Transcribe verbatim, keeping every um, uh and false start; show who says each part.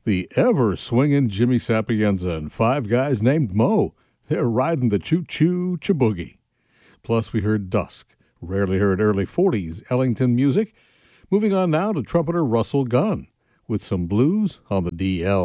Speaker 1: the ever-swinging Jimmy Sapienza and five guys named Mo. They're riding the choo-choo chaboogie. Plus, we heard Dusk, rarely heard early forties Ellington music. Moving on now to trumpeter Russell Gunn with some blues on the D L.